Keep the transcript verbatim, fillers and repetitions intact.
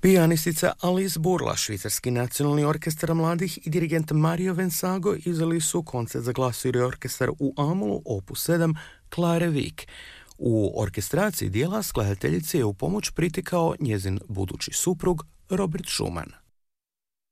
Pijanistica Alice Burla, Švicarski nacionalni orkestar mladih i dirigent Mario Vensago izdali su koncert za glasovir i orkestar u Amulu, opus sedam, Klare Vik. U orkestraciji dijela skladateljice je u pomoć pritekao njezin budući suprug Robert Schumann.